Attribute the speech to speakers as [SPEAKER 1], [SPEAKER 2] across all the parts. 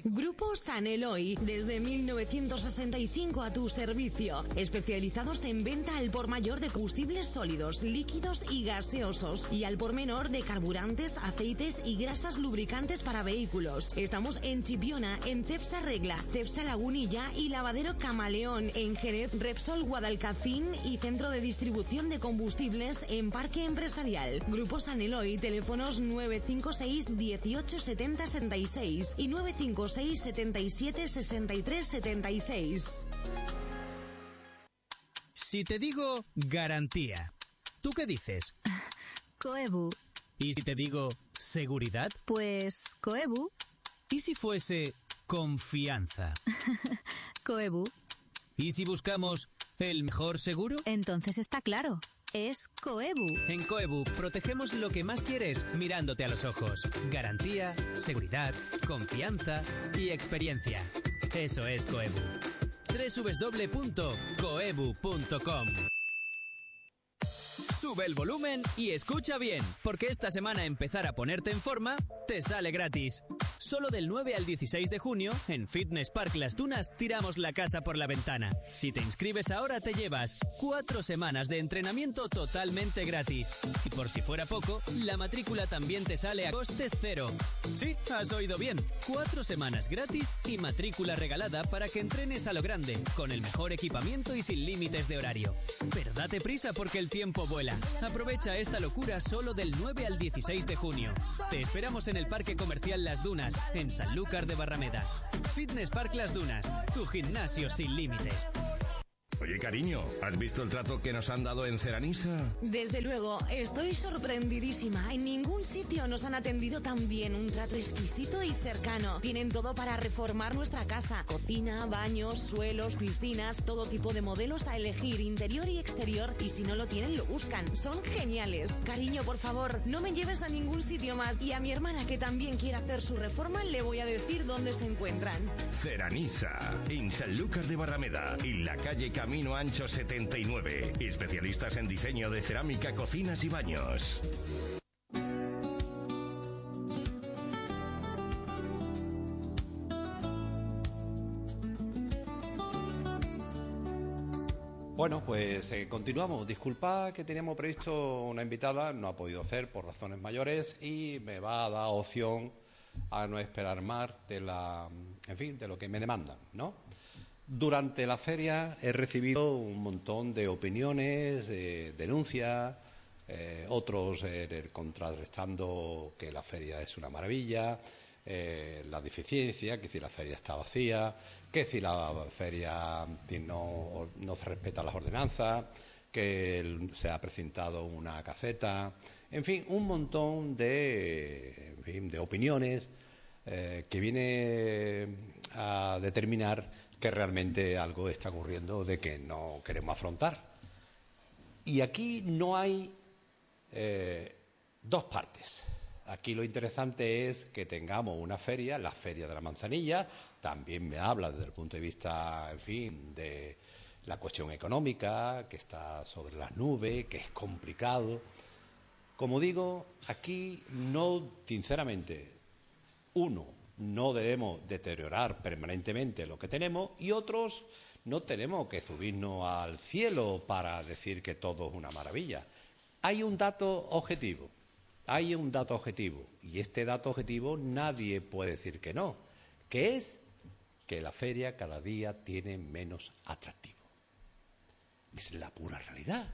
[SPEAKER 1] Grupo San Eloy, desde 1965 a tu servicio. Especializados en venta al por mayor de combustibles sólidos, líquidos y gaseosos. Y al por menor de carburantes, aceites y grasas lubricantes para vehículos. Estamos en Chipiona, en Cepsa Regla, Cepsa Lagunilla y Lavadero Camaleón. En Jerez, Repsol Guadalcacín y Centro de Distribución de Combustibles en Parque Empresarial. Grupo San Eloy, teléfonos 956 18 70 66 y 956 77 63 76.
[SPEAKER 2] Si te digo garantía, ¿tú qué dices?
[SPEAKER 3] Coebu.
[SPEAKER 2] ¿Y si te digo seguridad?
[SPEAKER 3] Pues Coebu.
[SPEAKER 2] ¿Y si fuese confianza?
[SPEAKER 3] Coebu.
[SPEAKER 2] ¿Y si buscamos el mejor seguro?
[SPEAKER 3] Entonces está claro. Es Coebu.
[SPEAKER 2] En Coebu protegemos lo que más quieres mirándote a los ojos. Garantía, seguridad, confianza y experiencia. Eso es Coebu. www.coebu.com. Sube el volumen y escucha bien, porque esta semana empezar a ponerte en forma te sale gratis. Solo del 9 al 16 de junio, en Fitness Park Las Dunas, tiramos la casa por la ventana. Si te inscribes ahora, te llevas 4 semanas de entrenamiento totalmente gratis. Y por si fuera poco, la matrícula también te sale a coste cero. Sí, has oído bien. 4 semanas gratis y matrícula regalada para que entrenes a lo grande, con el mejor equipamiento y sin límites de horario. Pero date prisa porque el tiempo vuela. Aprovecha esta locura solo del 9 al 16 de junio. Te esperamos en el Parque Comercial Las Dunas, en Sanlúcar de Barrameda. Fitness Park Las Dunas, tu gimnasio sin límites.
[SPEAKER 4] Oye, cariño, ¿has visto el trato que nos han dado en Ceranisa?
[SPEAKER 1] Desde luego, estoy sorprendidísima. En ningún sitio nos han atendido tan bien. Un trato exquisito y cercano. Tienen todo para reformar nuestra casa. Cocina, baños, suelos, piscinas, todo tipo de modelos a elegir, interior y exterior. Y si no lo tienen, lo buscan. Son geniales. Cariño, por favor, no me lleves a ningún sitio más. Y a mi hermana, que también quiere hacer su reforma, le voy a decir dónde se encuentran.
[SPEAKER 4] Ceranisa, en Sanlúcar de Barrameda, en la calle Camino Ancho 79. Especialistas en diseño de cerámica, cocinas y baños.
[SPEAKER 5] Bueno, pues continuamos. Disculpad que teníamos previsto una invitada, no ha podido hacer por razones mayores y me va a dar opción a no esperar más de de lo que me demandan, ¿no? Durante la feria he recibido un montón de opiniones, denuncias, otros contrarrestando que la feria es una maravilla, la deficiencia, que si la feria está vacía, que si la feria no se respetan las ordenanzas, que se ha presentado una caseta, en fin, un montón de opiniones que viene a determinar que realmente algo está ocurriendo de que no queremos afrontar. Y aquí no hay dos partes. Aquí lo interesante es que tengamos una feria, la Feria de la Manzanilla. También me habla desde el punto de vista, de la cuestión económica, que está sobre las nubes, que es complicado. Como digo, aquí sinceramente, no debemos deteriorar permanentemente lo que tenemos y otros no tenemos que subirnos al cielo para decir que todo es una maravilla. Hay un dato objetivo y este dato objetivo nadie puede decir que no, que es que la feria cada día tiene menos atractivo. Es la pura realidad.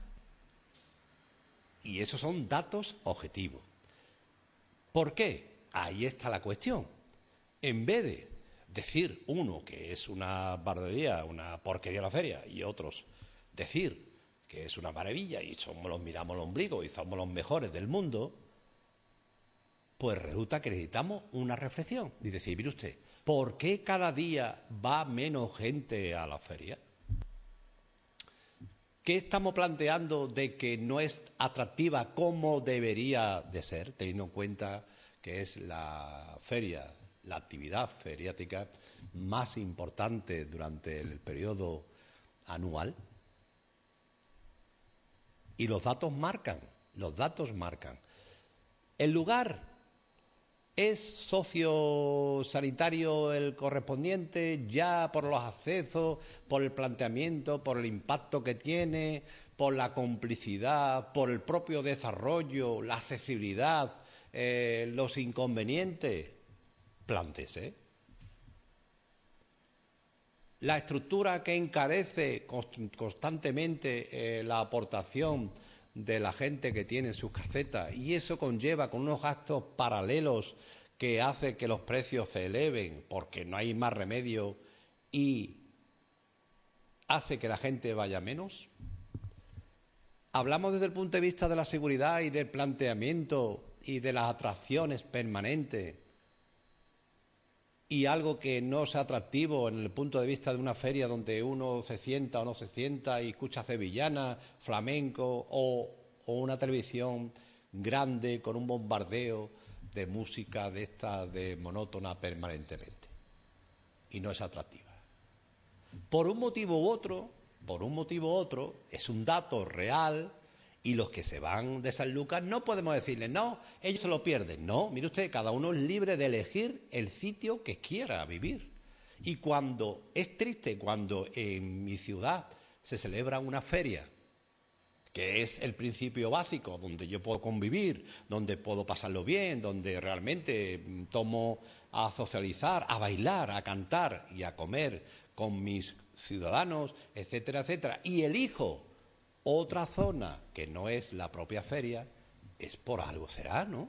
[SPEAKER 5] Y esos son datos objetivos. ¿Por qué? Ahí está la cuestión. En vez de decir uno que es una barbaridad, una porquería la feria, y otros decir que es una maravilla y miramos el ombligo y somos los mejores del mundo, pues resulta que necesitamos una reflexión. Y decir, mire usted, ¿por qué cada día va menos gente a la feria? ¿Qué estamos planteando de que no es atractiva como debería de ser, teniendo en cuenta que es la feria, la actividad feriática más importante durante el periodo anual? Y los datos marcan. El lugar ¿Es sociosanitario el correspondiente ya por los accesos, por el planteamiento, por el impacto que tiene, por la complicidad, por el propio desarrollo, la accesibilidad, los inconvenientes? Plántese. La estructura que encarece constantemente la aportación de la gente que tiene sus casetas, y eso conlleva con unos gastos paralelos que hace que los precios se eleven porque no hay más remedio y hace que la gente vaya menos. Hablamos desde el punto de vista de la seguridad y del planteamiento y de las atracciones permanentes, y algo que no es atractivo en el punto de vista de una feria donde uno se sienta o no se sienta y escucha sevillana, flamenco o una televisión grande con un bombardeo de música de esta de monótona permanentemente, y no es atractiva. Por un motivo u otro, es un dato real. Y los que se van de Sanlúcar no podemos decirles, no, ellos se lo pierden. No, mire usted, cada uno es libre de elegir el sitio que quiera vivir. Y cuando es triste, cuando en mi ciudad se celebra una feria, que es el principio básico, donde yo puedo convivir, donde puedo pasarlo bien, donde realmente tomo a socializar, a bailar, a cantar y a comer con mis ciudadanos, etcétera, etcétera, y elijo otra zona que no es la propia feria, es por algo será, ¿no?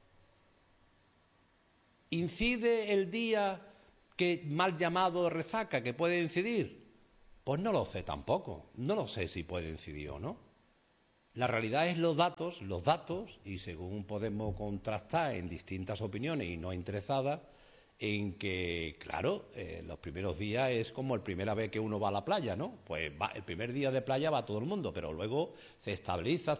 [SPEAKER 5] ¿Incide el día que mal llamado resaca que puede incidir? Pues no lo sé tampoco, no lo sé si puede incidir o no. La realidad es los datos, y según podemos contrastar en distintas opiniones y no interesadas, en que, claro, los primeros días es como la primera vez que uno va a la playa, ¿no? Pues el primer día de playa va todo el mundo, pero luego se estabiliza,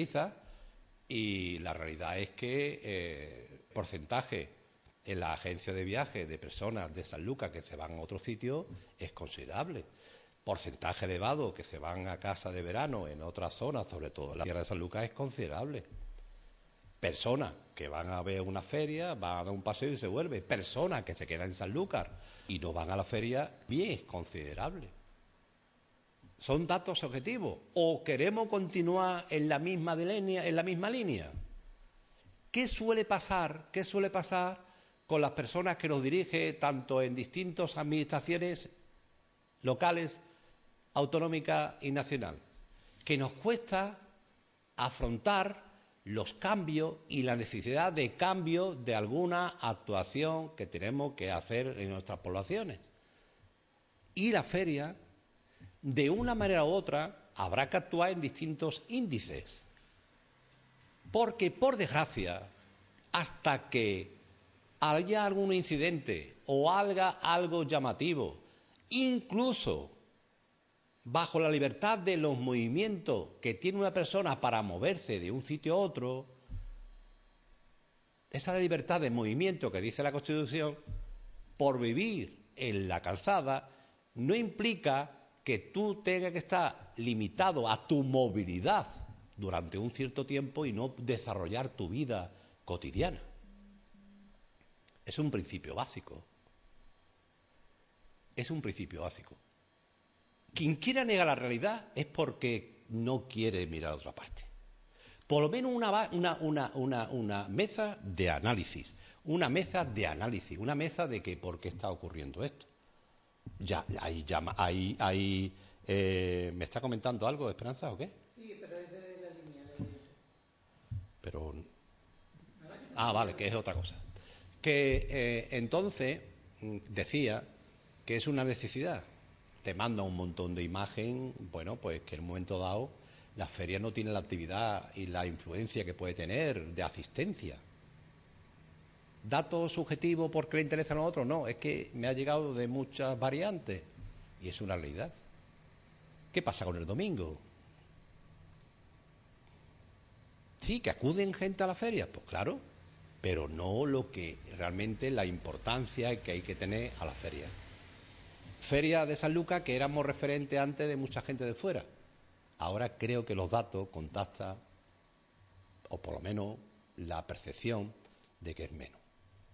[SPEAKER 5] y la realidad es que el porcentaje en la agencia de viajes de personas de Sanlúcar que se van a otro sitio es considerable. Porcentaje elevado que se van a casa de verano en otras zonas, sobre todo en la tierra de Sanlúcar, es considerable. Personas que van a ver una feria, van a dar un paseo y se vuelven. Personas que se quedan en Sanlúcar y no van a la feria, bien es considerable. ¿Son datos objetivos? ¿O queremos continuar en la misma línea? ¿Qué suele pasar con las personas que nos dirigen tanto en distintas administraciones locales, autonómicas y nacionales? Que nos cuesta afrontar los cambios y la necesidad de cambio de alguna actuación que tenemos que hacer en nuestras poblaciones. Y la feria, de una manera u otra, habrá que actuar en distintos índices. Porque, por desgracia, hasta que haya algún incidente o haya algo llamativo, incluso bajo la libertad de los movimientos que tiene una persona para moverse de un sitio a otro, esa libertad de movimiento que dice la Constitución, por vivir en la calzada, no implica que tú tengas que estar limitado a tu movilidad durante un cierto tiempo y no desarrollar tu vida cotidiana. Es un principio básico. Quien quiera negar la realidad es porque no quiere mirar a otra parte. Por lo menos una mesa de análisis, una mesa de que por qué está ocurriendo esto. ¿Me está comentando algo, Esperanza, o qué?
[SPEAKER 6] Sí, pero es de la línea.
[SPEAKER 5] Vale, que es otra cosa. Que entonces decía que es una necesidad. Te manda un montón de imagen, bueno, pues que en un momento dado la feria no tiene la actividad y la influencia que puede tener de asistencia. ¿Datos subjetivos porque le interesan a otros? No, es que me ha llegado de muchas variantes y es una realidad. ¿Qué pasa con el domingo? Sí, que acuden gente a la feria, pues claro, pero no lo que realmente la importancia que hay que tener a la feria. Feria de Sanlúcar, que éramos referentes antes de mucha gente de fuera. Ahora creo que los datos contactan, o por lo menos la percepción de que es menos.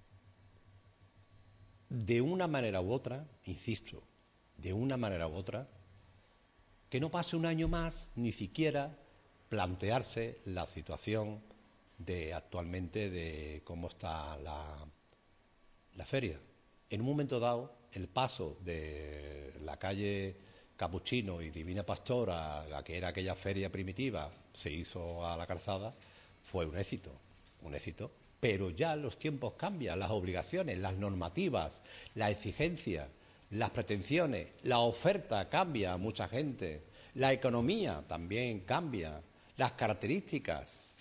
[SPEAKER 5] de una manera u otra, insisto, de una manera u otra, que no pase un año más ni siquiera plantearse la situación de actualmente de cómo está la feria. En un momento dado, el paso de la calle Capuchino y Divina Pastora, la que era aquella feria primitiva, se hizo a la calzada, fue un éxito, pero ya los tiempos cambian, las obligaciones, las normativas, la exigencia, las pretensiones, la oferta cambia a mucha gente, la economía también cambia, las características.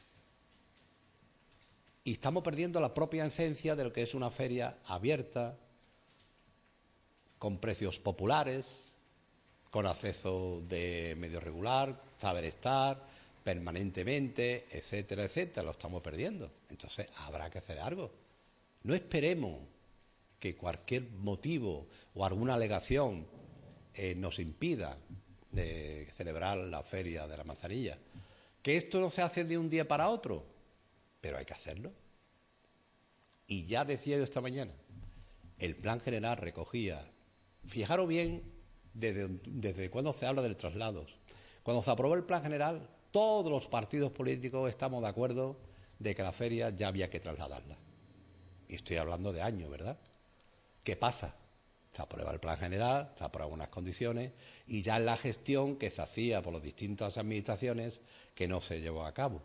[SPEAKER 5] Y estamos perdiendo la propia esencia de lo que es una feria abierta, con precios populares, con acceso de medio regular, saber estar permanentemente, etcétera, etcétera. Lo estamos perdiendo. Entonces habrá que hacer algo. No esperemos que cualquier motivo o alguna alegación nos impida de celebrar la feria de la manzanilla. Que esto no se hace de un día para otro, pero hay que hacerlo. Y ya decía yo esta mañana, el plan general recogía, fijaros bien desde cuando se habla de traslados. Cuando se aprobó el plan general, todos los partidos políticos estamos de acuerdo de que la feria ya había que trasladarla. Y estoy hablando de años, ¿verdad? ¿Qué pasa? Se aprueba el plan general, se aprueban unas condiciones y ya en la gestión que se hacía por las distintas administraciones que no se llevó a cabo.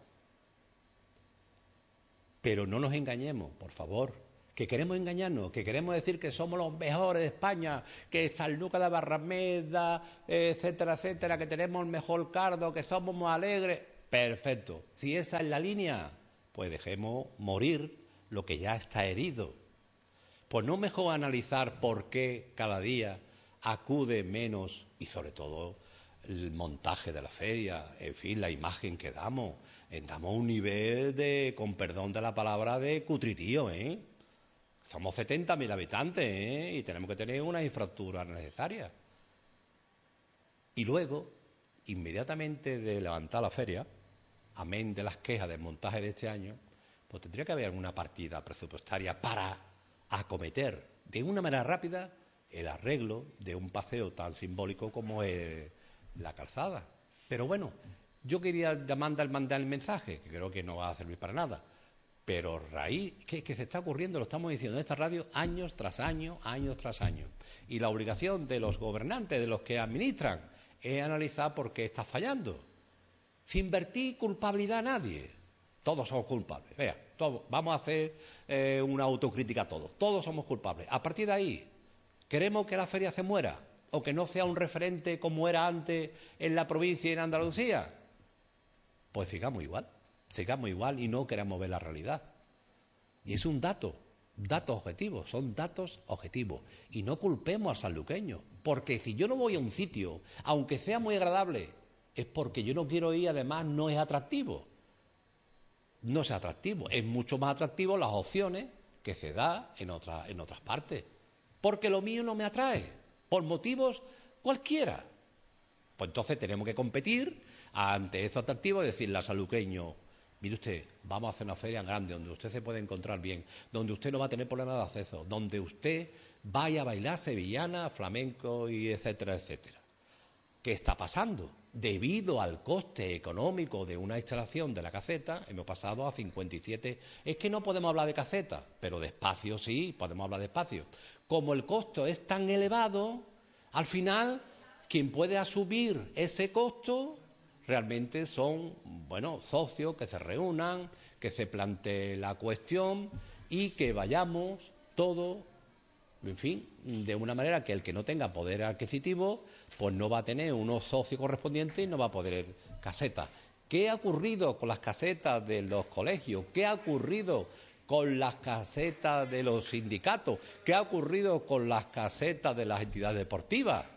[SPEAKER 5] Pero no nos engañemos, por favor, que queremos engañarnos, que queremos decir que somos los mejores de España, que Sanlúcar de Barrameda, etcétera, etcétera, que tenemos el mejor cardo, que somos muy alegres. Perfecto. Si esa es la línea, pues dejemos morir lo que ya está herido. Pues no mejor analizar por qué cada día acude menos y sobre todo el montaje de la feria, en fin, la imagen que damos. Damos un nivel de, con perdón de la palabra, de cutrirío, ¿eh? Somos 70.000 habitantes, ¿eh? Y tenemos que tener una infraestructura necesaria. Y luego, inmediatamente de levantar la feria, amén de las quejas del montaje de este año, pues tendría que haber alguna partida presupuestaria para acometer de una manera rápida el arreglo de un paseo tan simbólico como es la calzada. Pero bueno, yo quería mandar el mensaje, que creo que no va a servir para nada, pero raíz que se está ocurriendo, lo estamos diciendo en esta radio años tras año, y la obligación de los gobernantes, de los que administran, es analizar por qué está fallando, sin vertir culpabilidad a nadie. Todos somos culpables, vea, todos, vamos a hacer una autocrítica a todos somos culpables. A partir de ahí, ¿queremos que la feria se muera o que no sea un referente como era antes en la provincia y en Andalucía? Pues sigamos igual y no queremos ver la realidad. Y es un datos objetivos, son datos objetivos. Y no culpemos al sanluqueño, porque si yo no voy a un sitio, aunque sea muy agradable, es porque yo no quiero ir, además no es atractivo. No es atractivo, es mucho más atractivo las opciones que se da en otras partes. Porque lo mío no me atrae, por motivos cualquiera. Pues entonces tenemos que competir ante eso atractivo y decirle al sanluqueño, mire usted, vamos a hacer una feria grande donde usted se puede encontrar bien, donde usted no va a tener problemas de acceso, donde usted vaya a bailar sevillana, flamenco y etcétera, etcétera. ¿Qué está pasando? Debido al coste económico de una instalación de la caseta, hemos pasado a 57. Es que no podemos hablar de caseta, pero de espacio sí, podemos hablar de espacio. Como el costo es tan elevado, al final, quien puede asumir ese costo realmente son, socios que se reúnan, que se plantee la cuestión y que vayamos todos, en fin, de una manera que el que no tenga poder adquisitivo, pues no va a tener unos socios correspondientes y no va a poder casetas. ¿Qué ha ocurrido con las casetas de los colegios? ¿Qué ha ocurrido con las casetas de los sindicatos? ¿Qué ha ocurrido con las casetas de las entidades deportivas?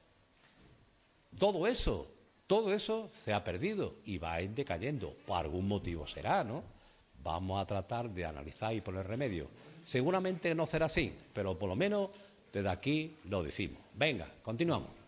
[SPEAKER 5] Todo eso se ha perdido y va a ir decayendo. Por algún motivo será, ¿no? Vamos a tratar de analizar y poner remedio. Seguramente no será así, pero por lo menos desde aquí lo decimos. Venga, continuamos.